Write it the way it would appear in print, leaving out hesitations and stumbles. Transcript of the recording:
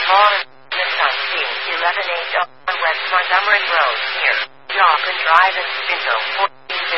Mall in Sunbeam, 118 West Montgomery Road, near Joplin Drive in Spindle.